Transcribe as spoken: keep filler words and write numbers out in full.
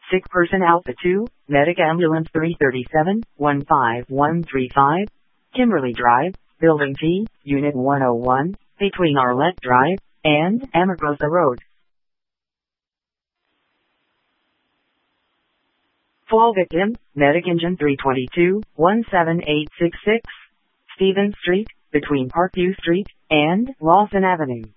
Sick person Alpha two, Medic Ambulance three thirty-seven, one five one three five, Kimberly Drive, Building T, Unit one oh one, between Arlette Drive and Amagosa Road. Fall victim, Medic Engine three twenty-two, one seven eight six six, Stevens Street, between Parkview Street and Lawson Avenue.